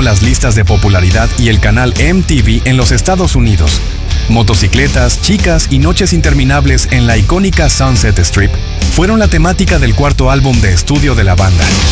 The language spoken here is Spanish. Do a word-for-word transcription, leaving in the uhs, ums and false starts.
las listas de popularidad y el canal M T V en los Estados Unidos. Motocicletas, chicas y noches interminables en la icónica Sunset Strip fueron la temática del cuarto álbum de estudio de la banda.